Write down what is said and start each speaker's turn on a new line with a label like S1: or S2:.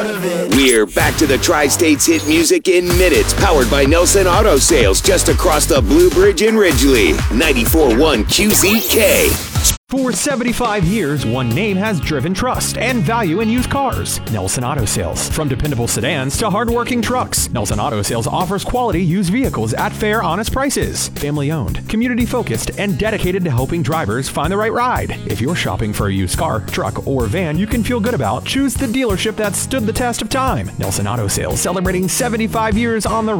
S1: out of it.
S2: We're back to the Tri-States hit music in minutes, powered by Nelson Auto Sales, just across the Blue Bridge in Ridgely. 94.1 QZK.
S3: For 75 years, one name has driven trust and value in used cars. Nelson Auto Sales. From dependable sedans to hardworking trucks, Nelson Auto Sales offers quality used vehicles at fair, honest prices. Family owned, community focused, and dedicated to helping drivers find the right ride. If you're shopping for a used car, truck, or van you can feel good about, choose the dealership that stood the test of time. Nelson Auto Sales, celebrating 75 years on the